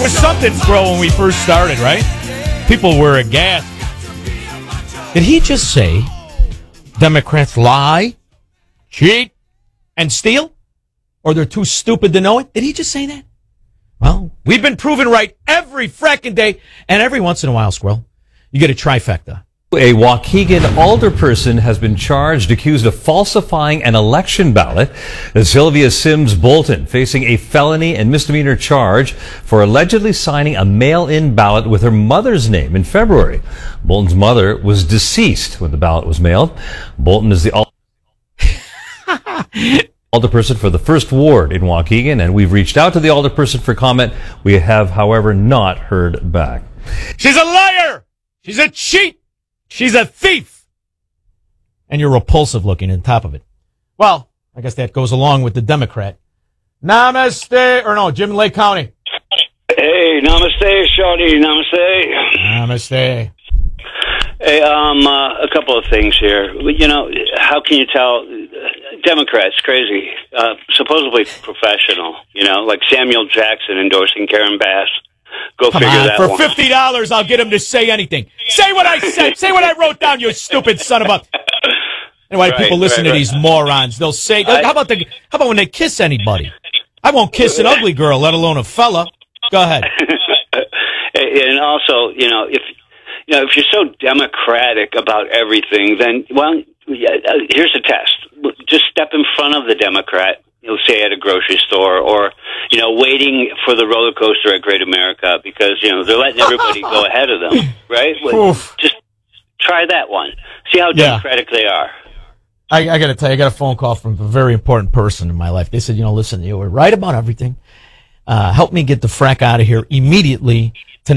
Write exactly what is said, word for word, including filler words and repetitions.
was something, Squirrel, when we first started, right? People were aghast. Did he just say Democrats lie, cheat, and steal? Or they're too stupid to know it? Did he just say that? Well, we've been proven right every fracking day, and every once in a while, Squirrel, you get a trifecta. A Waukegan alderperson has been charged, accused of falsifying an election ballot. Sylvia Sims Bolton facing a felony and misdemeanor charge for allegedly signing a mail-in ballot with her mother's name in February. Bolton's mother was deceased when the ballot was mailed. Bolton is the alderperson for the first ward in Waukegan, and we've reached out to the alderperson for comment. We have, however, not heard back. She's a liar! She's a cheat! She's a thief! And you're repulsive looking on top of it. Well, I guess that goes along with the Democrat. Namaste, or no, Jim in Lake County. Hey, namaste, Shawty, namaste. Namaste. Hey, um, uh, a couple of things here. You know, how can you tell? Democrats, crazy. Uh, supposedly professional, you know, like Samuel Jackson endorsing Karen Bass. Go Come figure on, that for one. fifty dollars, I'll get him to say anything. Say what I said. Say what I wrote down, you stupid son of a... Anyway, Right, people listen right, to right. these morons. They'll say, I- how about the? How about when they kiss anybody? I won't kiss an ugly girl, let alone a fella. Go ahead. And also, you know, if you know if you're so democratic about everything, then well, yeah, uh, here's a test. Just step in front of the Democrat. You'll say at a grocery store, or you know, waiting for the roller coaster at Great America because you know they're letting everybody go ahead of them, right? Well, Oof. just try that one. See how Yeah. democratic they are. I, I got to tell you, I got a phone call from a very important person in my life. They said, you know, listen, you were right about everything. Uh, help me get the frack out of here immediately.